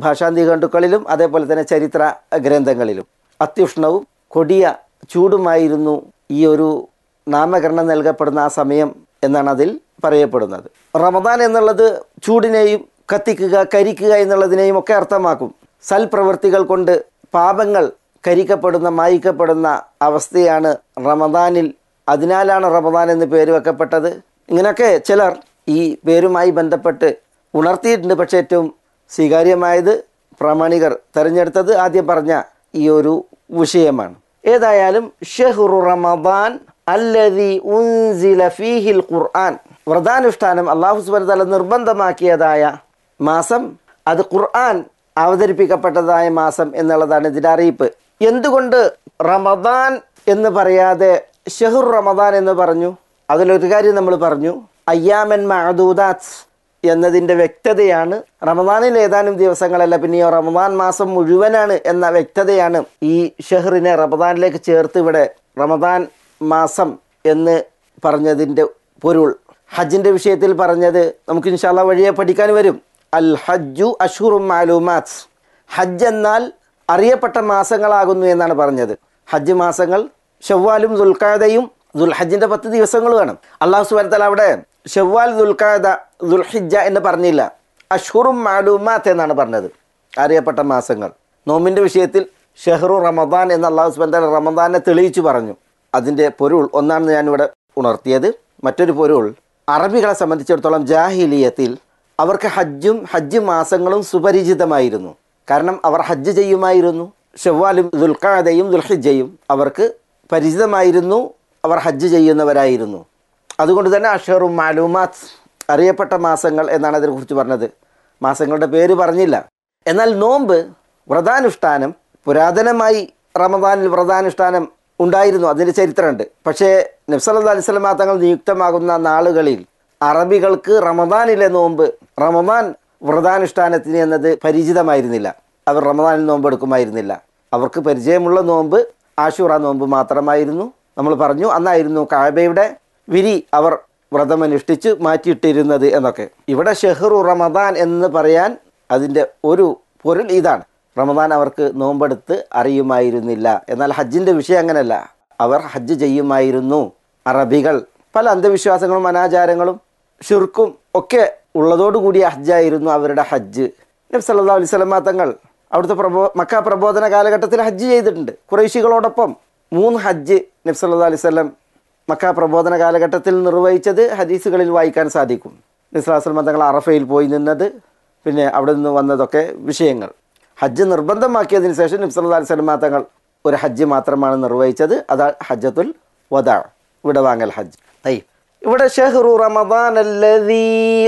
ഭാഷാനിഘണ്ടുക്കളിലും അതേപോലെ തന്നെ ചരിത്ര ഗ്രന്ഥങ്ങളിലും. അത്യുഷ്ണവും കൊടിയ ചൂടുമായിരുന്നു ഈ ഒരു നാമകരണം നൽകപ്പെടുന്ന ആ സമയം എന്നാണ് അതിൽ പറയപ്പെടുന്നത്. റമദാൻ എന്നുള്ളത് ചൂടിനെയും കത്തിക്കുക, കരിക്കുക എന്നുള്ളതിനെയും ഒക്കെ അർത്ഥമാക്കും. സൽപ്രവൃത്തികൾ കൊണ്ട് പാപങ്ങൾ കരിക്കപ്പെടുന്ന, മായിക്കപ്പെടുന്ന അവസ്ഥയാണ് റമദാനിൽ. അതിനാലാണ് റമദാൻ എന്ന് പേര് വെക്കപ്പെട്ടത്. ഇങ്ങനെയൊക്കെ ചിലർ ഈ പേരുമായി ബന്ധപ്പെട്ട് ഉണർത്തിയിട്ടുണ്ട്. പക്ഷേ ഏറ്റവും സ്വീകാര്യമായത് പ്രാമാണികർ തിരഞ്ഞെടുത്തത് ആദ്യം പറഞ്ഞ ഈ ഒരു വിഷയമാണ്. ഏതായാലും ഷഹ്റു റമദാൻ അല്ലദീ ഉൻസില ഫീഹിൽ ഖുർആൻ, വ്രതാനുഷ്ഠാനം അല്ലാഹു സുബ്ഹാനഹു വ തആല നിർബന്ധമാക്കിയതായ മാസം, അത് ഖുർആൻ അവതരിപ്പിക്കപ്പെട്ടതായ മാസം എന്നുള്ളതാണ് ഇതിൻ്റെ അറിയിപ്പ്. എന്തുകൊണ്ട് റമദാൻ എന്ന് പറയാതെ ഷഹ്റു റമദാൻ എന്ന് പറഞ്ഞു? അതിലൊരു കാര്യം നമ്മൾ പറഞ്ഞു, അയ്യാമൻ മഅദൂദാത്ത് എന്നതിൻ്റെ വ്യക്തതയാണ്. റമദാനിൽ ഏതാനും ദിവസങ്ങളല്ല, പിന്നെയോ റമദാൻ മാസം മുഴുവനാണ് എന്ന വ്യക്തതയാണ് ഈ ഷഹ്റിനെ റമദാനിലേക്ക് ചേർത്ത് ഇവിടെ റമദാൻ മാസം എന്ന് പറഞ്ഞതിൻ്റെ പൊരുൾ. ഹജ്ജിൻ്റെ വിഷയത്തിൽ പറഞ്ഞത് നമുക്ക് ഇൻഷാ അല്ലാഹ് വഴിയെ പഠിക്കാൻ വരും. അൽ ഹജ്ജു അഷ്ഹുറും മാലൂമാത്ത്, ഹജ്ജ് എന്നാൽ അറിയപ്പെട്ട മാസങ്ങളാകുന്നു എന്നാണ് പറഞ്ഞത്. ഹജ്ജ് മാസങ്ങൾ ഷവ്വാലും ദുൽഖഅദയും ദുൽഹജ്ജിൻ്റെ 10 ദിവസങ്ങൾ വേണം. അല്ലാഹു സുബ്ഹാനഹു വ തആല അവിടെ ഷവ്വാൽ, ദുൽഖഅദ, ദുൽഹിജ്ജ എന്ന് പറഞ്ഞില്ല, അഷ്ഹുറും മാലൂമാത്ത് എന്നാണ് പറഞ്ഞത്, അറിയപ്പെട്ട മാസങ്ങൾ. നോമ്പിൻ്റെ വിഷയത്തിൽ ഷഹ്റു റമദാൻ എന്ന് അല്ലാഹു സുബ്ഹാനഹു വ തആല റമദാനെ തെളിയിച്ചു പറഞ്ഞു. അതിൻ്റെ പൊരുൾ ഒന്നാണെന്ന് ഞാനിവിടെ ഉണർത്തിയത്. മറ്റൊരു പൊരുൾ, അറബികളെ സംബന്ധിച്ചിടത്തോളം ജാഹിലിയത്തിൽ അവർക്ക് ഹജ്ജും ഹജ്ജ് മാസങ്ങളും സുപരിചിതമായിരുന്നു. കാരണം അവർ ഹജ്ജ് ചെയ്യുമായിരുന്നു. ഷവ്വാലും ദുൽഖഅദയും ദുൽഹിജ്ജയും അവർക്ക് പരിചിതമായിരുന്നു. അവർ ഹജ്ജ് ചെയ്യുന്നവരായിരുന്നു. അതുകൊണ്ട് തന്നെ അഷ്ഹറും മാലൂമാത്ത്, അറിയപ്പെട്ട മാസങ്ങൾ എന്നാണ് അതിനെക്കുറിച്ച് പറഞ്ഞത്. മാസങ്ങളുടെ പേര് പറഞ്ഞില്ല. എന്നാൽ നോമ്പ്, വ്രതാനുഷ്ഠാനം, പുരാതനമായി റമദാനിൽ വ്രതാനുഷ്ഠാനം ഉണ്ടായിരുന്നു, അതിൻ്റെ ചരിത്രമുണ്ട്. പക്ഷേ നബി സല്ലല്ലാഹു അലൈഹി വസല്ലം തങ്ങൾ നിയുക്തമാകുന്ന നാളുകളിൽ അറബികൾക്ക് റമദാനിലെ നോമ്പ്, റമദാൻ വ്രതാനുഷ്ഠാനത്തിന് എന്നത് പരിചിതമായിരുന്നില്ല. അവർ റമദാനിൽ നോമ്പ് എടുക്കുമായിരുന്നില്ല. അവർക്ക് പരിചയമുള്ള നോമ്പ് ആശൂറ നോമ്പ് മാത്രമായിരുന്നു. നമ്മൾ പറഞ്ഞു, അന്നായിരുന്നു കഅബയുടെ വിരി അവർ വ്രതമനുഷ്ഠിച്ച് മാറ്റിയിട്ടിരുന്നത് എന്നൊക്കെ. ഇവിടെ ഷഹ്റു റമദാൻ എന്ന് പറയാൻ അതിൻ്റെ ഒരു പൊരുൾ ഇതാണ്. റമദാൻ അവർക്ക് നോമ്പെടുത്ത് അറിയുമായിരുന്നില്ല. എന്നാൽ ഹജ്ജിൻ്റെ വിഷയം അങ്ങനെയല്ല. അവർ ഹജ്ജ് ചെയ്യുമായിരുന്നു. അറബികൾ പല അന്ധവിശ്വാസങ്ങളും അനാചാരങ്ങളും ഷിർക്കും ഒക്കെ ഉള്ളതോടുകൂടിയ ഹജ്ജായിരുന്നു അവരുടെ ഹജ്ജ്. നബി സല്ലല്ലാഹു അലൈഹി വസല്ലം തങ്ങൾ അവിടുത്തെ മക്ക പ്രബോധന കാലഘട്ടത്തിൽ ഹജ്ജ് ചെയ്തിട്ടുണ്ട്. ഖുറൈശികളോടൊപ്പം 3 ഹജ്ജ് നബി സല്ലല്ലാഹു അലൈഹി വസല്ലം മക്ക പ്രബോധന കാലഘട്ടത്തിൽ നിർവഹിച്ചത് ഹദീസുകളിൽ വായിക്കാൻ സാധിക്കും. നബി സല്ലല്ലാഹു അലൈഹി വസല്ലം തങ്ങൾ അറഫയിൽ പോയി നിന്നത്, പിന്നെ അവിടെ നിന്ന് വന്നതൊക്കെ വിഷയങ്ങൾ. ഹജ്ജ് നിർബന്ധമാക്കിയതിന് ശേഷം നബി സല്ലല്ലാഹു അലൈഹി വസല്ലം തങ്ങൾ ഒരു ഹജ്ജ് മാത്രമാണ് നിർവഹിച്ചത്. അതാണ് ഹജ്ജത്തുൽ വദാ, വിടവാങ്ങൽ ഹജ്ജ്. ഇവിടെ ഷഹ്റു റമദാൻ അല്ലദീ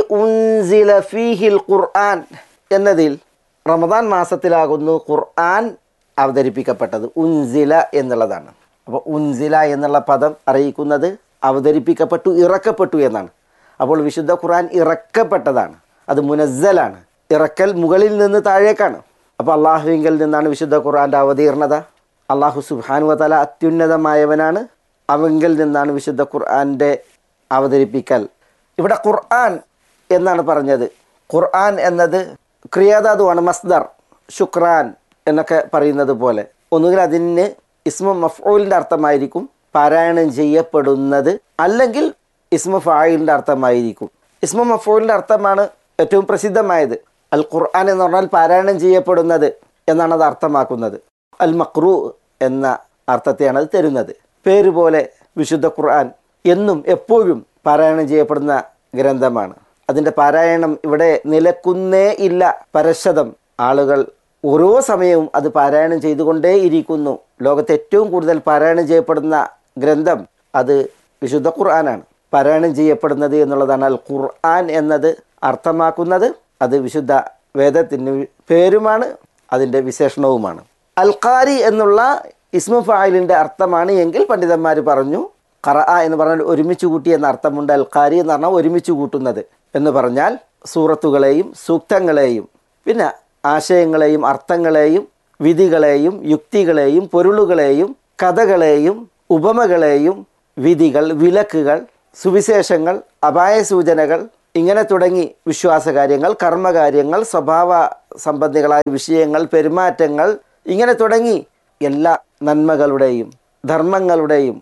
ഉൻസില ഫീഹിൽ ഖുർആൻ എന്നതിൽ റമദാൻ മാസത്തിലാകുന്നു ഖുർആൻ അവതരിപ്പിക്കപ്പെട്ടത്. ഉൻസില എന്നുള്ളതാണ്. അപ്പോൾ ഉൻസില എന്നുള്ള പദം അറിയിക്കുന്നത് അവതരിപ്പിക്കപ്പെട്ടു, ഇറക്കപ്പെട്ടു എന്നാണ്. അപ്പോൾ വിശുദ്ധ ഖുർആൻ ഇറക്കപ്പെട്ടതാണ്. അത് മുനസ്സലാണ്. ഇറക്കൽ മുകളിൽ നിന്ന് താഴേക്കാണ്. അപ്പോൾ അള്ളാഹുവിങ്കിൽ നിന്നാണ് വിശുദ്ധ ഖുർആൻ്റെ അവതീർണത. അള്ളാഹു സുബ്ഹാനഹു വ തആല അത്യുന്നതമായവനാണ്. അവങ്കിൽ നിന്നാണ് വിശുദ്ധ ഖുർആൻ്റെ അവതരിപ്പിക്കൽ. ഇവിടെ ഖുർആൻ എന്നാണ് പറഞ്ഞത്. ഖുർആൻ എന്നത് ക്രിയാധാതുവാണ്, മസ്ദർ, ശുക്രാൻ എന്നൊക്കെ പറയുന്നത് പോലെ. ഒന്നുകിൽ അതിന് ഇസ്മു മഫ്ഊലിൻ്റെ അർത്ഥമായിരിക്കും, പാരായണം ചെയ്യപ്പെടുന്നത്, അല്ലെങ്കിൽ ഇസ്മു ഫായിലിൻ്റെ അർത്ഥമായിരിക്കും. ഇസ്മു മഫ്ഊലിൻ്റെ അർത്ഥമാണ് ഏറ്റവും പ്രസിദ്ധമായത്. അൽ ഖുർആൻ എന്ന് പറഞ്ഞാൽ പാരായണം ചെയ്യപ്പെടുന്നത് എന്നാണ് അത് അർത്ഥമാക്കുന്നത്. അൽ മഖ്റൂ എന്ന അർത്ഥത്തെയാണ് അത് തരുന്നത്. പേര് പോലെ വിശുദ്ധ ഖുർആൻ എന്നും എപ്പോഴും പാരായണം ചെയ്യപ്പെടുന്ന ഗ്രന്ഥമാണ്. അതിൻ്റെ പാരായണം ഇവിടെ നിലക്കുന്നേ ഇല്ല. പരശതം ആളുകൾ ഓരോ സമയവും അത് പാരായണം ചെയ്തുകൊണ്ടേയിരിക്കുന്നു. ലോകത്തെ ഏറ്റവും കൂടുതൽ പാരായണം ചെയ്യപ്പെടുന്ന ഗ്രന്ഥം അത് വിശുദ്ധ ഖുർആനാണ്. പാരായണം ചെയ്യപ്പെടുന്നത് എന്നുള്ളതാണ് അൽ ഖുർആൻ എന്നത് അർത്ഥമാക്കുന്നത്. അത് വിശുദ്ധ വേദത്തിന് പേരുമാണ്, അതിൻ്റെ വിശേഷണവുമാണ്. അൽ ഖാരി എന്നുള്ള ഇസ്മു ഫായിലിൻ്റെ അർത്ഥമാണ് എങ്കിൽ പണ്ഡിതന്മാർ പറഞ്ഞു ഖറഅ എന്ന് പറഞ്ഞാൽ ഒരുമിച്ച് കൂട്ടി എന്ന അർത്ഥമുണ്ട്. അൽ ഖാരി എന്ന് പറഞ്ഞാൽ ഒരുമിച്ച് കൂട്ടുന്നത് എന്ന് പറഞ്ഞാൽ സൂറത്തുകളെയും സൂക്തങ്ങളെയും പിന്നെ ആശയങ്ങളെയും അർത്ഥങ്ങളെയും വിധികളെയും യുക്തികളെയും പൊരുളുകളെയും കഥകളെയും ഉപമകളെയും വിധികൾ, വിലക്കുകൾ, സുവിശേഷങ്ങൾ, അപായ സൂചനകൾ, ഇങ്ങനെ തുടങ്ങി വിശ്വാസകാര്യങ്ങൾ, കർമ്മകാര്യങ്ങൾ, സ്വഭാവ സംബന്ധികളായ വിഷയങ്ങൾ, പെരുമാറ്റങ്ങൾ, ഇങ്ങനെ തുടങ്ങി എല്ലാ നന്മകളുടെയും ധർമ്മങ്ങളുടെയും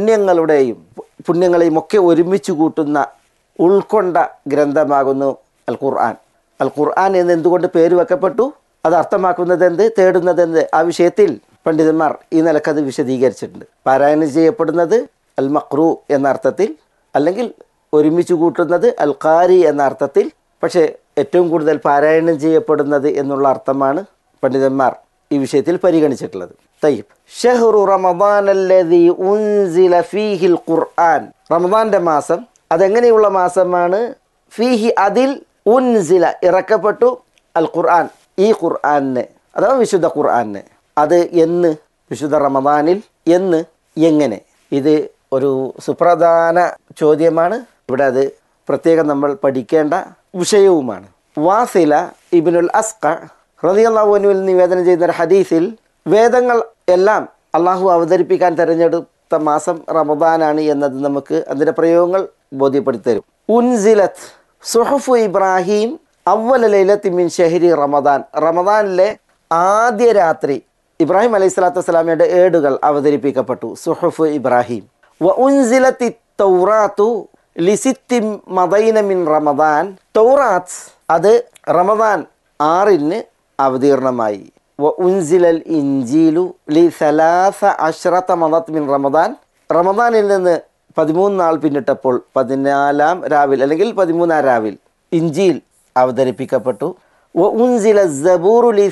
പുണ്യങ്ങളെയും ഒക്കെ ഒരുമിച്ച് കൂട്ടുന്ന ഉൾക്കൊണ്ട ഗ്രന്ഥമാകുന്നു അൽ ഖുർആൻ. അൽ ഖുർആൻ എന്ന് എന്തുകൊണ്ട് പേര് വെക്കപ്പെട്ടു, അത് അർത്ഥമാക്കുന്നത് എന്ത്, തേടുന്നത് എന്ത്, ആ വിഷയത്തിൽ പണ്ഡിതന്മാർ ഈ നിലക്കത് വിശദീകരിച്ചിട്ടുണ്ട്. പാരായണം ചെയ്യപ്പെടുന്നത് അൽ മഖ്റൂ എന്ന അർത്ഥത്തിൽ, അല്ലെങ്കിൽ ഒരുമിച്ച് കൂട്ടുന്നത് അൽ ഖാരി എന്ന അർത്ഥത്തിൽ. പക്ഷേ ഏറ്റവും കൂടുതൽ പാരായണം ചെയ്യപ്പെടുന്നത് എന്നുള്ള അർത്ഥമാണ് പണ്ഡിതന്മാർ ഈ വിഷയത്തിൽ പരിഗണിച്ചിട്ടുള്ളത്. തയ്യിബ്. ഷഹ്റു റമദാൻ അല്ലദീ ഉൻസില ഫീഹിൽ ഖുർആൻ. റമദാന്റെ മാസം അതെങ്ങനെയുള്ള മാസമാണ്? ഫീഹി അതിൽ, ഉൻസില ഇറക്കപ്പെട്ടു, അൽ ഖുർആൻ ഈ ഖുർആനെ അഥവാ വിശുദ്ധ ഖുർആനെ. അത് എന്ന്? വിശുദ്ധ റമദാനിൽ. എന്ന്? എങ്ങനെ? ഇത് ഒരു സുപ്രധാന ചോദ്യമാണ്. ഇവിടെ അത് പ്രത്യേകം നമ്മൾ പഠിക്കേണ്ട വിഷയവുമാണ്. വാസില ഇബ്നുൽ അസ്ഖ റളിയല്ലാഹു അൻഹുവിൽ നിവേദനം ചെയ്യുന്ന ഒരു ഹദീസിൽ വേദങ്ങൾ എല്ലാം അള്ളാഹു അവതരിപ്പിക്കാൻ തിരഞ്ഞെടുത്ത മാസം റമദാനാണ് എന്നത് നമുക്ക് അതിൻ്റെ പ്രയോഗങ്ങൾ ബോധ്യപ്പെടുത്തി തരും. ഉൻസിലത്ത് സുഹുഫ് ഇബ്രാഹിം അവ്വല ലൈലത്തി മിൻ ഷഹരി റമദാൻ. റമദാനിലെ ആദ്യ രാത്രി ഇബ്രാഹിം അലൈഹി സ്വലാത്തു വസ്സലാമയുടെ ഏടുകൾ അവതരിപ്പിക്കപ്പെട്ടു. സുഹുഫ് ഇബ്രാഹിം. വ ഉൻസിലത്തി തൗറാത്തു ലിസിത്തി മദൈന മിൻ റമദാൻ. തൗറാത്ത് അത് റമദാൻ 6 അവതീർണമായി. വ ഉൻസിലൽ ഇൻജീലു ലി സലാസ അശ്റത മദത് മിൻ റമദാൻ. റമദാനിൽ നിന്ന് 13 നാൾ പിന്നിട്ടപ്പോൾ 14-ാം രാവിൽ അല്ലെങ്കിൽ 13-ാം രാവിൽ ഇൻജീൽ അവതരിപ്പിക്കപ്പെട്ടു. വ ഉൻസില സബൂറു ലി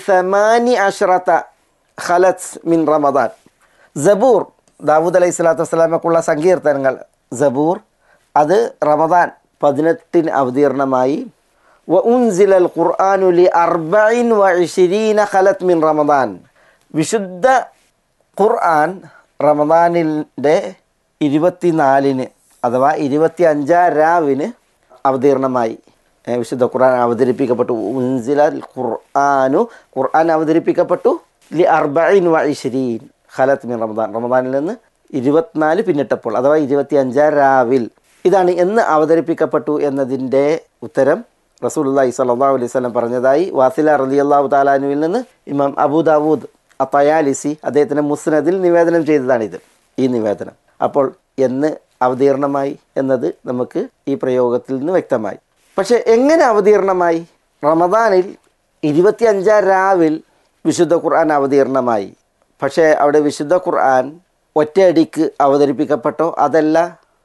18 ഖലത് മിൻ റമദാൻ. സബൂർ ദാവൂദ് അലൈഹി സ്വലാത്തു വസ്സലാമക്കുള്ള സങ്കീർത്തനങ്ങൾ സബൂർ അത് റമദാൻ 18 അവതീർണമായി. വ ഉൻസിലൽ ഖുർആനു ലി 24 ഖലത് മിൻ റമദാൻ. വിശുദ്ധ ഖുർആൻ റമദാനിൻ്റെ 24 അഥവാ 25-ാം രാവിന് അവതീർണമായി. വിശുദ്ധ ഖുർആൻ അവതരിപ്പിക്കപ്പെട്ടു. ഉൻസിലൽ ഖുർആൻ അവതരിപ്പിക്കപ്പെട്ടു ലി 24 ഖലത് മിൻ റമദാൻ. റമദാനിൽ നിന്ന് 24 പിന്നിട്ടപ്പോൾ അഥവാ 25-ാം രാവിൽ. ഇതാണ് എന്ന് അവതരിപ്പിക്കപ്പെട്ടു എന്നതിൻ്റെ ഉത്തരം റസൂലുള്ളാഹി സ്വല്ലല്ലാഹു അലൈഹി വസല്ലം പറഞ്ഞതായി വാസില റളിയല്ലാഹു തആല അൻഹുവിൽ നിന്ന് ഇമാം അബൂ ദാവൂദ് അത്തയാലിസി അദ്ദേഹത്തിൻ്റെ മുസ്നദിൽ നിവേദനം ചെയ്തതാണിത്, ഈ നിവേദനം. അപ്പോൾ എന്ന് അവതീർണമായി എന്നത് നമുക്ക് ഈ പ്രയോഗത്തിൽ നിന്ന് വ്യക്തമായി. പക്ഷേ എങ്ങനെ അവതീർണമായി? റമദാനിൽ 25-ാം രാവിൽ വിശുദ്ധ ഖുർആൻ അവതീർണമായി. പക്ഷേ അവിടെ വിശുദ്ധ ഖുർആൻ ഒറ്റയടിക്ക് അവതരിപ്പിക്കപ്പെട്ടോ? അതല്ല,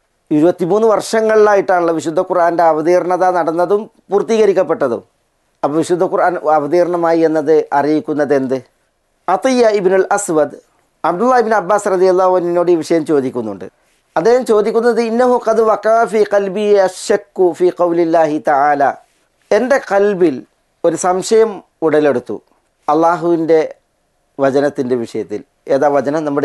23 വർഷങ്ങളിലായിട്ടാണല്ലോ വിശുദ്ധ ഖുർആൻ്റെ അവതീർണത നടന്നതും പൂർത്തീകരിക്കപ്പെട്ടതും. അപ്പോൾ വിശുദ്ധ ഖുർആൻ അവതീർണമായി എന്നത് അറിയിക്കുന്നത് എന്ത്? അത്തിയ ഇബ്നുൽ അസ്വദ് അബ്ദുല്ലാഹ് ഇബ്നു അബ്ബാസ് റളിയല്ലാഹു അൻഹുവിനോട് ഈ വിഷയം ചോദിക്കുന്നുണ്ട്. അദ്ദേഹം ചോദിക്കുന്നത് ഇന്നഹു ഖദ് വഖഅ ഫീ ഖൽബി അശ്ശക്കു ഫീ ഖൗലില്ലാഹി തആല. എൻ്റെ കൽബിൽ ഒരു സംശയം ഉടലെടുത്തു അള്ളാഹുവിൻ്റെ വചനത്തിൻ്റെ വിഷയത്തിൽ. ഏതാ വചനം? നമ്മുടെ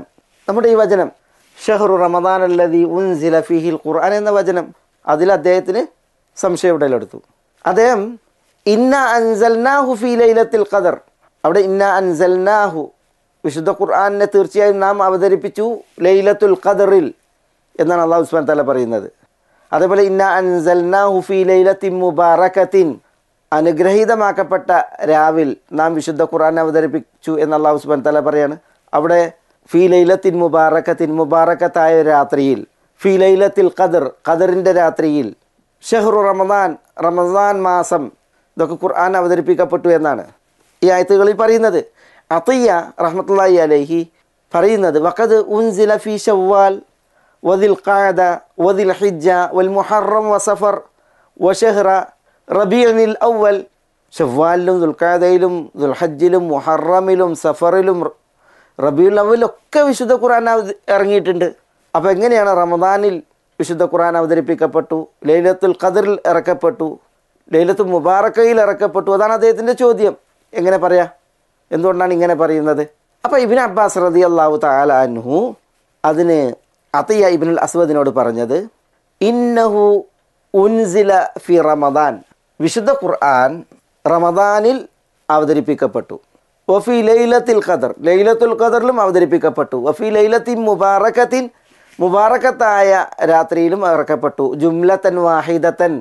ഈ വചനം ഷഹ്റു റമദാൻ അല്ലദീ ഉൻസില ഫീഹിൽ ഖുർആൻ എന്ന വചനം. അതിൽ അദ്ദേഹത്തിന് സംശയം ഉടലെടുത്തു. അദ്ദേഹം ഇന്ന അൻസൽനാഹു ഫീ ലൈലത്തുൽ ഖദർ, അവിടെ ഇന്ന അൻസൽനാഹു വിശുദ്ധ ഖുർആനെ തീർച്ചയായും നാം അവതരിപ്പിച്ചു ലൈലത്തുൽ ഖദറിൽ എന്നാണ് അല്ലാഹു സുബ്ഹാനഹു വ തആല പറയുന്നത്. അതേപോലെ ഇന്ന അൻസൽനാഹു ഫീ ലൈലത്തിൻ മുബാറകത്തിൻ, അനുഗ്രഹീതമാക്കപ്പെട്ട രാവിൽ നാം വിശുദ്ധ ഖുർആൻ അവതരിപ്പിച്ചു എന്ന് അല്ലാഹു സുബ്ഹാനഹു വ തആല പറയാണ്. അവിടെ ഫീ ലൈലത്തിൻ മുബാറകത്തിൻ, മുബാറകത്തായ രാത്രിയിൽ, ഫീ ലൈലത്തിൽ ഖദർ, ഖദറിൻ്റെ രാത്രിയിൽ, ഷഹ്റു റമദാൻ, റമദാൻ മാസം, ഇതൊക്കെ ഖുർആൻ അവതരിപ്പിക്കപ്പെട്ടു എന്നാണ് ഈ ആയത്തുകളിൽ പറയുന്നത്. അത്തിയ റഹ്മത്തുള്ളാഹി അലൈഹി പറയുന്നത് വഖദ് ഉൻസില ഫീ ശവ്വാൽ വദിൽ ഖഅദ വദിൽ ഹിജ്ജ വൽ മുഹറം വസഫർ വശഹ്റ റബീഉൽ അവ്വൽ. ശവ്വാലിലും ദുൽഖഅദയിലും ദുൽഹജ്ജിലും മുഹറമിലും സഫറിലും റബീഉൽ അവ്വലൊക്കെ വിശുദ്ധ ഖുർആൻ ഇറങ്ങിയിട്ടുണ്ട്. അപ്പോൾ എങ്ങനെയാണ് റമദാനിൽ വിശുദ്ധ ഖുർആൻ അവതരിപ്പിക്കപ്പെട്ടു, ലൈലത്തുൽ ഖദറിൽ ഇറക്കപ്പെട്ടു, ലൈലത്തുൽ മുബാറക്കയിൽ ഇറക്കപ്പെട്ടു? അതാണ് അദ്ദേഹത്തിൻ്റെ ചോദ്യം. എങ്ങനെ പറയാം? എന്തുകൊണ്ടാണ് ഇങ്ങനെ പറയുന്നത്? അപ്പോൾ ഇബ്നു അബ്ബാസ് റളിയല്ലാഹു തആല അൻഹു അതിന് അത്തിയ ഇബ്നുൽ അസ്വദിനോട് പറഞ്ഞത് ഇന്നഹു ഉൻസില ഫി റമദാൻ, വിശുദ്ധ ഖുർആൻ റമദാനിൽ അവതരിപ്പിക്കപ്പെട്ടു. വഫി ലൈലത്തുൽ ഖദർ, ലൈലത്തുൽ ഖദറിലും അവതരിപ്പിക്കപ്പെട്ടു. വഫി ലൈലത്തിൻ മുബാറകത്തിൻ, മുബാറകത്തായ രാത്രിയിലും ഇറക്കപ്പെട്ടു. ജുംലത്തൻ വാഹിദത്തൻ,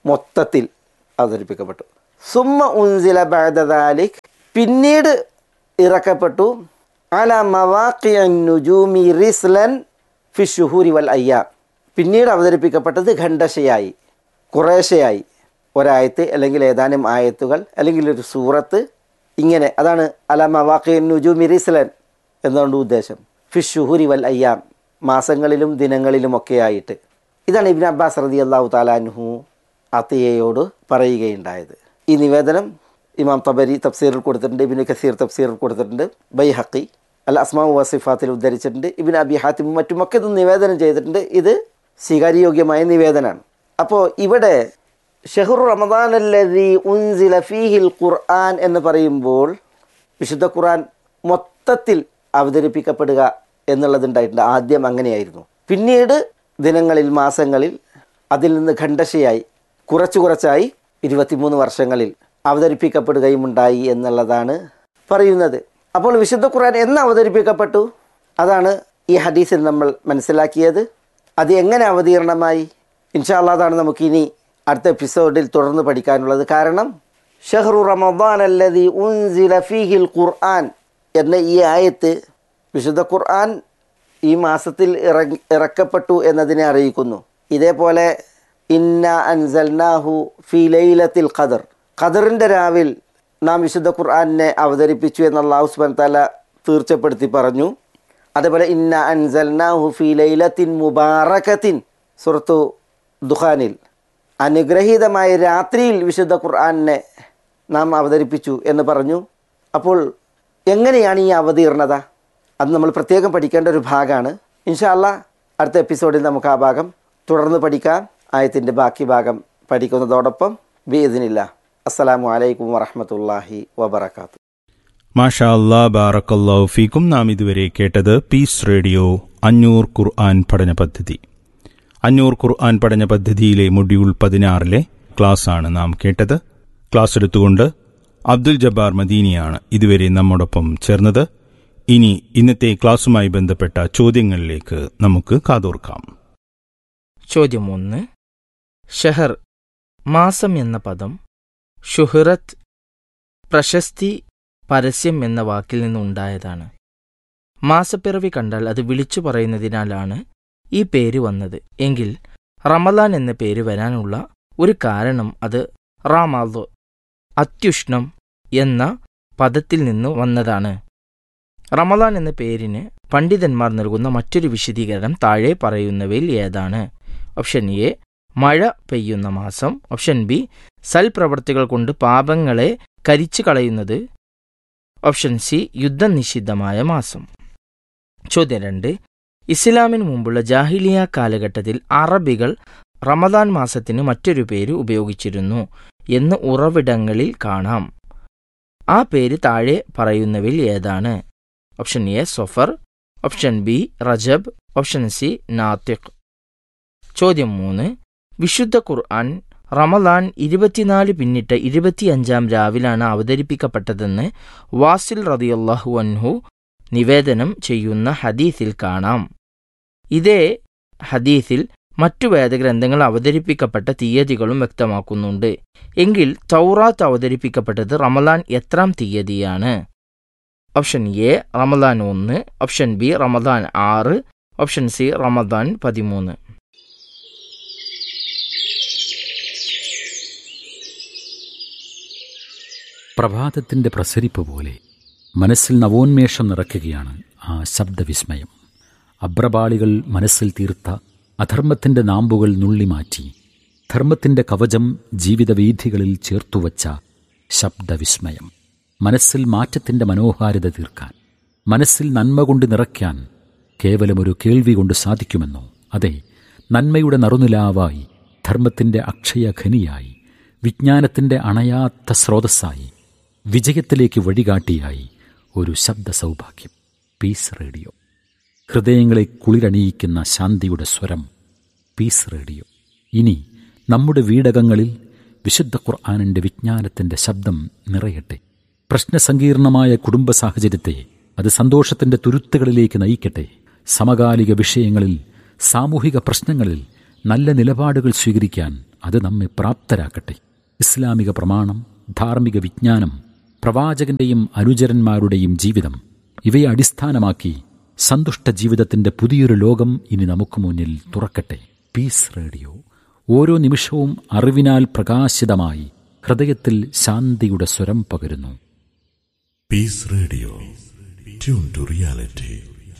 മൊത്തത്തിൽ അവതരിപ്പിക്കപ്പെട്ടു. സുമ്മ ഉൻസില ബഅദ ദാലിക്, പിന്നീട് ഇറക്കപ്പെട്ടു അല മവാഖിഅൻ നുജൂമി റിസ്ലൻ ഫി ശുഹൂരി വൽ അയ്യാം, പിന്നീട് അവതരിപ്പിക്കപ്പെട്ടത് ഖണ്ഡശയായി, കുറേശ്ശയായി, ഒരായത്ത് അല്ലെങ്കിൽ ഏതാനും ആയത്തുകൾ അല്ലെങ്കിൽ ഒരു സൂറത്ത്, ഇങ്ങനെ. അതാണ് അല മവാഖിഅൻ നുജൂമി റിസ്ലൻ എന്നുകൊണ്ട് ഉദ്ദേശം. ഫി ശുഹൂരി വൽ അയ്യാം, മാസങ്ങളിലും ദിനങ്ങളിലുമൊക്കെ ആയിട്ട്. ഇതാണ് ഇബ്നു അബ്ബാസ് റളിയല്ലാഹു തആല അൻഹു അത്തിയയോട് പറയുകയുണ്ടായത്. ഈ നിവേദനം ഇമാം തബരി തഫ്സീറിൽ കൊടുത്തിട്ടുണ്ട്, ഇബ്നു കസീർ തഫ്സീറിൽ കൊടുത്തിട്ടുണ്ട്, ബൈഹഖി അൽ അസ്മാഉ വസിഫാത്തിൽ ഉദ്ധരിച്ചിട്ടുണ്ട്, ഇബ്നു അബി ഹാത്തിം മറ്റുമൊക്കെ ഇത് നിവേദനം ചെയ്തിട്ടുണ്ട്. ഇത് സ്വീകാര്യയോഗ്യമായ നിവേദനമാണ്. അപ്പോൾ ഇവിടെ ഷഹ്റു റമദാൻ അല്ലദീ ഉൻസില ഫീഹിൽ ഖുർആൻ എന്ന് പറയുമ്പോൾ വിശുദ്ധ ഖുർആൻ മൊത്തത്തിൽ അവതരിപ്പിക്കപ്പെടുക എന്നുള്ളതുണ്ടായിട്ടുണ്ട്. ആദ്യം അങ്ങനെയായിരുന്നു. പിന്നീട് ദിനങ്ങളിൽ, മാസങ്ങളിൽ അതിൽ നിന്ന് ഖണ്ഡശയായി കുറച്ചായി 23 വർഷങ്ങളിൽ അവതരിപ്പിക്കപ്പെടുകയും ഉണ്ടായി എന്നുള്ളതാണ് പറയുന്നത്. അപ്പോൾ വിശുദ്ധ ഖുർആൻ എന്ന് അവതരിപ്പിക്കപ്പെട്ടു, അതാണ് ഈ ഹദീസിൽ നമ്മൾ മനസ്സിലാക്കിയത്. അത് എങ്ങനെ അവതീർണമായി, ഇൻഷാ അല്ലാഹ് അതാണ് നമുക്കിനി അടുത്ത എപ്പിസോഡിൽ തുടർന്ന് പഠിക്കാനുള്ളത്. കാരണം ഷഹ്റു റമദാൻ അല്ലദീ ഉൻസില ഫീഹിൽ ഖുർആൻ എന്ന ഈ ആയത്ത് വിശുദ്ധ ഖുർആൻ ഈ മാസത്തിൽ ഇറക്കപ്പെട്ടു എന്നതിനെ അറിയിക്കുന്നു. ഇതേപോലെ ഇന്ന അൻസൽനാഹു ഫീ ലൈലത്തിൽ ഖദർ, ഖദറിൻ്റെ രാവിൽ നാം വിശുദ്ധ ഖുർആനെ അവതരിപ്പിച്ചു എന്ന് അല്ലാഹു സുബ്ഹാനഹു വ തആല തീർച്ചപ്പെടുത്തി പറഞ്ഞു. അതേപോലെ ഇന്ന അൻസൽനാഹു ഫീ ലൈലത്തിൻ മുബാറകത്തിൻ, സൂറത്തു ദുഖാനിൽ അനുഗ്രഹീതമായ രാത്രിയിൽ വിശുദ്ധ ഖുർആനെ നാം അവതരിപ്പിച്ചു എന്ന് പറഞ്ഞു. അപ്പോൾ എങ്ങനെയാണ് ഈ അവതീർണത? അത് നമ്മൾ പ്രത്യേകം പഠിക്കേണ്ട ഒരു ഭാഗമാണ്. ഇൻഷാ അല്ലാഹ് അടുത്ത എപ്പിസോഡിൽ നമുക്ക് ആ ഭാഗം തുടർന്ന് പഠിക്കാം. ആയത്തിൻ്റെ ബാക്കി ഭാഗം പഠിക്കുന്നതോടൊപ്പം ബിഇദ്നില്ലാഹ്. അസ്സലാമു അലൈക്കും വറഹ്മത്തുള്ളാഹി വബറകാതുഹു. മാഷാ അല്ലാഹ്, ബാറക്കല്ലാഹു ഫീക്കും. നാം ഇതുവരെ കേട്ടത് പീസ് റേഡിയോ അഞ്ഞൂർ ഖുർആൻ പഠന പദ്ധതി. അഞ്ഞൂർ ഖുർആൻ പഠന പദ്ധതിയിലെ മൊഡ്യൂൾ 16 ക്ലാസ്സാണ് നാം കേട്ടത്. ക്ലാസ് എടുത്തുകൊണ്ട് അബ്ദുൽ ജബ്ബാർ മദീനിയാണ് ഇതുവരെ നമ്മോടൊപ്പം ചേർന്നത്. ഇനി ഇന്നത്തെ ക്ലാസ്സുമായി ബന്ധപ്പെട്ട ചോദ്യങ്ങളിലേക്ക് നമുക്ക് കാതോർക്കാം. ചോദ്യം 1. ഷഹർ, മാസം എന്ന പദം ഷുഹ്റത്ത്, പ്രശസ്തി, പരസ്യം എന്ന വാക്കിൽ നിന്നുണ്ടായതാണ്. മാസപ്പിറവി കണ്ടാൽ അത് വിളിച്ചു പറയുന്നതിനാലാണ് ഈ പേര് വന്നത് എങ്കിൽ റമദാൻ എന്ന പേര് വരാനുള്ള ഒരു കാരണം അത് റാമാദ്, അത്യുഷ്ണം എന്ന പദത്തിൽ നിന്ന് വന്നതാണ്. റമദാൻ എന്ന പേരിന് പണ്ഡിതന്മാർ നൽകുന്ന മറ്റൊരു വിശദീകരണം താഴെ പറയുന്നവയിൽ ഏതാണ്? ഓപ്ഷൻ എ, മഴ പെയ്യുന്ന മാസം. ഓപ്ഷൻ ബി, സൽപ്രവർത്തികൾ കൊണ്ട് പാപങ്ങളെ കരിച്ചു കളയുന്നത്. ഓപ്ഷൻ സി, യുദ്ധം നിഷിദ്ധമായ മാസം. ചോദ്യം 2. ഇസ്ലാമിന് മുമ്പുള്ള ജാഹിലിയ കാലഘട്ടത്തിൽ അറബികൾ റമദാൻ മാസത്തിന് മറ്റൊരു പേര് ഉപയോഗിച്ചിരുന്നു എന്ന് ഉറവിടങ്ങളിൽ കാണാം. ആ പേര് താഴെ പറയുന്നവയിൽ ഏതാണ്? Option A, Zafar. Option B, Rajab. Option C, നാത്തിഖ്. ചോദ്യം 3. വിശുദ്ധ ഖുർആൻ റമദാൻ 24 പിന്നിട്ട് 25 രാവിലാണ് അവതരിപ്പിക്കപ്പെട്ടതെന്ന് വാസിൽ റളിയല്ലാഹു അൻഹു നിവേദനം ചെയ്യുന്ന ഹദീസിൽ കാണാം. ഇതേ ഹദീസിൽ മറ്റു വേദഗ്രന്ഥങ്ങൾ അവതരിപ്പിക്കപ്പെട്ട തീയതികളും വ്യക്തമാക്കുന്നുണ്ട്. എങ്കിൽ തൗറാത്ത് അവതരിപ്പിക്കപ്പെട്ടത് റമദാൻ എത്രാം തീയതിയാണ്? Option A, Ramadan 1. Option B, Ramadan 6. Option C, Ramadan 13. പ്രഭാതത്തിൻ്റെ പ്രസരിപ്പ് പോലെ മനസ്സിൽ നവോന്മേഷം നിറയ്ക്കുകയാണ് ആ ശബ്ദവിസ്മയം. അഭ്രപാളികൾ മനസ്സിൽ തീർത്ത അധർമ്മത്തിൻ്റെ നാമ്പുകൾ നുള്ളിമാറ്റി ധർമ്മത്തിൻ്റെ കവചം ജീവിതവീഥികളിൽ ചേർത്തുവച്ച ശബ്ദവിസ്മയം. മനസ്സിൽ മാറ്റത്തിൻ്റെ മനോഹാരിത തീർക്കാൻ, മനസ്സിൽ നന്മ കൊണ്ട് നിറയ്ക്കാൻ കേവലമൊരു കേൾവി കൊണ്ട് സാധിക്കുമെന്നോ? അതെ, നന്മയുടെ നറുനിലാവായി, ധർമ്മത്തിൻ്റെ അക്ഷയഖനിയായി, വിജ്ഞാനത്തിൻ്റെ അണയാത്ത സ്രോതസ്സായി, വിജയത്തിലേക്ക് വഴികാട്ടിയായി ഒരു ശബ്ദ സൗഭാഗ്യം. പീസ് റേഡിയോ, ഹൃദയങ്ങളെ കുളിരണിയിക്കുന്ന ശാന്തിയുടെ സ്വരം. Piece radio. ഇനി നമ്മുടെ വീടകങ്ങളിൽ വിശുദ്ധ ഖുർആനിൻ്റെ വിജ്ഞാനത്തിൻ്റെ ശബ്ദം നിറയട്ടെ. പ്രശ്നസങ്കീർണമായ കുടുംബ സാഹചര്യത്തെ അത് സന്തോഷത്തിൻ്റെ തുരുത്തുകളിലേക്ക് നയിക്കട്ടെ. സമകാലിക വിഷയങ്ങളിൽ, സാമൂഹിക പ്രശ്നങ്ങളിൽ നല്ല നിലപാടുകൾ സ്വീകരിക്കാൻ അത് നമ്മെ പ്രാപ്തരാക്കട്ടെ. ഇസ്ലാമിക പ്രമാണം, ധാർമ്മിക വിജ്ഞാനം, പ്രവാചകന്റെയും അനുചരന്മാരുടെയും ജീവിതം, ഇവയെ അടിസ്ഥാനമാക്കി സന്തുഷ്ട ജീവിതത്തിന്റെ പുതിയൊരു ലോകം ഇനി നമുക്ക് മുന്നിൽ തുറക്കട്ടെ. പീസ് റേഡിയോ ഓരോ നിമിഷവും അറിവിനാൽ പ്രകാശിതമായി ഹൃദയത്തിൽ ശാന്തിയുടെ സ്വരം പകരുന്നു. Piece radio, tune to reality.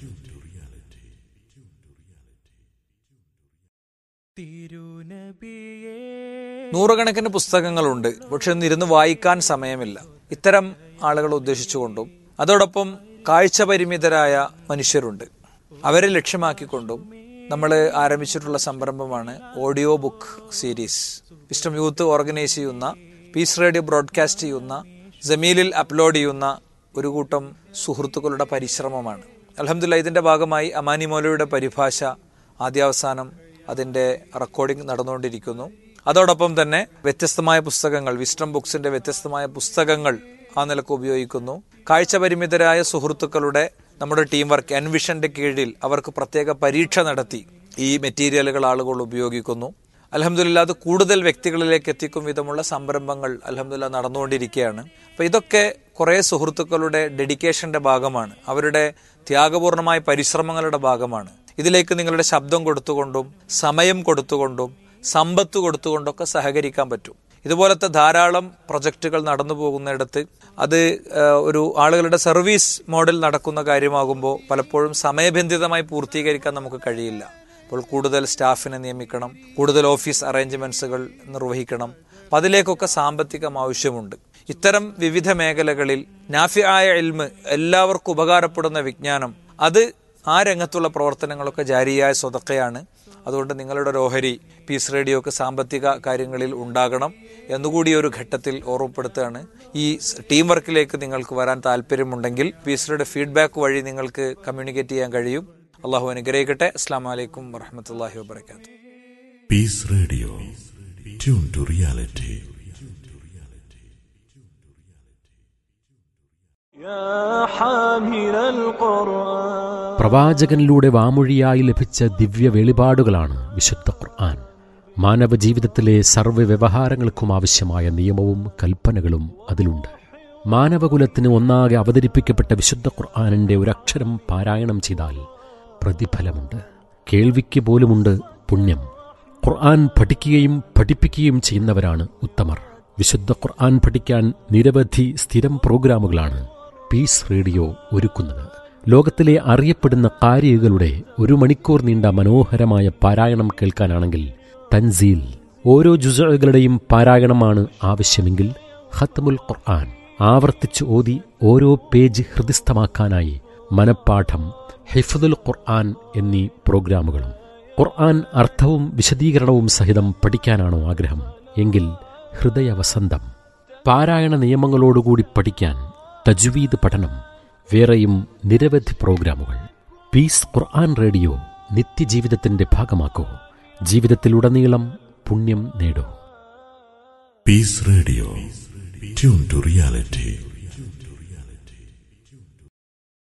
നൂറുകണക്കിന് പുസ്തകങ്ങളുണ്ട്, പക്ഷെ ഒന്നിരുന്ന് വായിക്കാൻ സമയമില്ല. ഇത്തരം ആളുകളെ ഉദ്ദേശിച്ചുകൊണ്ടും അതോടൊപ്പം കാഴ്ച പരിമിതരായ മനുഷ്യരുണ്ട്, അവരെ ലക്ഷ്യമാക്കിക്കൊണ്ടും നമ്മൾ ആരംഭിച്ചിട്ടുള്ള സംരംഭമാണ് audio book series. Wisdom youth organise ചെയ്യുന്ന, പീസ് റേഡിയോ ബ്രോഡ്കാസ്റ്റ് ചെയ്യുന്ന, ജമീലിൽ അപ്ലോഡ് ചെയ്യുന്ന ഒരു കൂട്ടം സുഹൃത്തുക്കളുടെ പരിശ്രമമാണ്. അൽഹംദുലില്ലാഹ് ഇതിന്റെ ഭാഗമായി അമാനി മൗലവിയുടെ പരിഭാഷ ആദ്യാവസാനം അതിന്റെ റെക്കോർഡിംഗ് നടന്നുകൊണ്ടിരിക്കുന്നു. അതോടൊപ്പം തന്നെ വ്യത്യസ്തമായ പുസ്തകങ്ങൾ, വിസ്റ്റം ബുക്സിന്റെ വ്യത്യസ്തമായ പുസ്തകങ്ങൾ ആ നിലക്ക് ഉപയോഗിക്കുന്നു. കാഴ്ച പരിമിതരായ സുഹൃത്തുക്കളുടെ നമ്മുടെ ടീം വർക്ക് എൻവിഷന്റെ കീഴിൽ അവർക്ക് പ്രത്യേക പരീക്ഷ നടത്തി ഈ മെറ്റീരിയലുകൾ ആളുകൾ ഉപയോഗിക്കുന്നു. അൽഹംദുലില്ലാഹ് അത് കൂടുതൽ വ്യക്തികളിലേക്ക് എത്തിക്കും വിധമുള്ള സംരംഭങ്ങൾ അൽഹംദുലില്ലാഹ് നടന്നുകൊണ്ടിരിക്കുകയാണ്. അപ്പോൾ ഇതൊക്കെ കുറേ സുഹൃത്തുക്കളുടെ ഡെഡിക്കേഷന്റെ ഭാഗമാണ്, അവരുടെ ത്യാഗപൂർണമായ പരിശ്രമങ്ങളുടെ ഭാഗമാണ്. ഇതിലേക്ക് നിങ്ങളുടെ ശബ്ദം കൊടുത്തുകൊണ്ടും സമയം കൊടുത്തുകൊണ്ടും സമ്പത്ത് കൊടുത്തുകൊണ്ടൊക്കെ സഹകരിക്കാൻ പറ്റും. ഇതുപോലത്തെ ധാരാളം പ്രൊജക്റ്റുകൾ നടന്നു പോകുന്നിടത്ത് അത് ഒരു ആളുകളുടെ സർവീസ് മോഡൽ നടക്കുന്ന കാര്യമാകുമ്പോൾ പലപ്പോഴും സമയബന്ധിതമായി പൂർത്തീകരിക്കാൻ നമുക്ക് കഴിയില്ല. അപ്പോൾ കൂടുതൽ സ്റ്റാഫിനെ നിയമിക്കണം, കൂടുതൽ ഓഫീസ് അറേഞ്ച്മെന്റ്സുകൾ നിർവഹിക്കണം. അപ്പം അതിലേക്കൊക്കെ സാമ്പത്തികം ആവശ്യമുണ്ട്. ഇത്തരം വിവിധ മേഖലകളിൽ നാഫിആയ ഇൽമ്, എല്ലാവർക്കും ഉപകാരപ്പെടുന്ന വിജ്ഞാനം, അത് ആ രംഗത്തുള്ള പ്രവർത്തനങ്ങളൊക്കെ ജാരിയായ സ്വതക്കയാണ്. അതുകൊണ്ട് നിങ്ങളുടെ ഒരു ഓഹരി പീസ് റേഡിയോക്ക് സാമ്പത്തിക കാര്യങ്ങളിൽ ഉണ്ടാകണം എന്നുകൂടി ഒരു ഘട്ടത്തിൽ ഓർമ്മപ്പെടുത്തുകയാണ്. ഈ ടീം വർക്കിലേക്ക് നിങ്ങൾക്ക് വരാൻ താല്പര്യമുണ്ടെങ്കിൽ പീസ് റേഡിയോ ഫീഡ്ബാക്ക് വഴി നിങ്ങൾക്ക് കമ്മ്യൂണിക്കേറ്റ് ചെയ്യാൻ കഴിയും. അള്ളാഹു അനുഗ്രഹിക്കട്ടെ. അസ്സലാമു അലൈക്കും വറഹ്മത്തുള്ളാഹി വബറകാതുഹു. Piece radio, tune to reality. പ്രവാചകനിലൂടെ വാമൊഴിയായി ലഭിച്ച ദിവ്യ വെളിപാടുകളാണ് വിശുദ്ധ ഖുർആൻ. മാനവ ജീവിതത്തിലെ സർവ്വ വ്യവഹാരങ്ങൾക്കും ആവശ്യമായ നിയമവും കൽപ്പനകളും അതിലുണ്ട്. മാനവകുലത്തിന് ഒന്നാകെ അവതരിപ്പിക്കപ്പെട്ട വിശുദ്ധ ഖുർആനിന്റെ ഒരക്ഷരം പാരായണം ചെയ്താൽ പ്രതിഫലമുണ്ട്, കേൾവിക്ക് പോലുമുണ്ട് പുണ്യം. ഖുർആൻ പഠിക്കുകയും പഠിപ്പിക്കുകയും ചെയ്യുന്നവരാണ് ഉത്തമർ. വിശുദ്ധ ഖുർആൻ പഠിക്കാൻ നിരവധി സ്ഥിരം പ്രോഗ്രാമുകളാണ് പീസ് റേഡിയോ ഒരുക്കുന്നത്. ലോകത്തിലെ അറിയപ്പെടുന്ന ഖാരികളുടെ 1 മണിക്കൂർ നീണ്ട മനോഹരമായ പാരായണം കേൾക്കാനാണെങ്കിൽ തൻസീൽ, ഓരോ ജുസുകളുടെയും പാരായണമാണ് ആവശ്യമെങ്കിൽ ഖത്മുൽ ഖുർആൻ, ആവർത്തിച്ച് ഓതി ഓരോ പേജ് ഹൃദിസ്ഥമാക്കാനായി മനപ്പാഠം, ഹിഫ്ദുൽ ഖുർആൻ എന്നീ പ്രോഗ്രാമുകളും. ഖുർആൻ അർത്ഥവും വിശദീകരണവും സഹിതം പഠിക്കാനാണോ ആഗ്രഹം? എങ്കിൽ ഹൃദയവസന്തം, പാരായണ നിയമങ്ങളോടുകൂടി പഠിക്കാൻ തജ്വീദ് പഠനം, വേറെയും നിരവധി പ്രോഗ്രാമുകൾ. പീസ് ഖുർആൻ റേഡിയോ നിത്യജീവിതത്തിന്റെ ഭാഗമാക്കൂ. ജീവിതത്തിലുടനീളം പുണ്യം നേടൂ. Piece radio, tune to reality.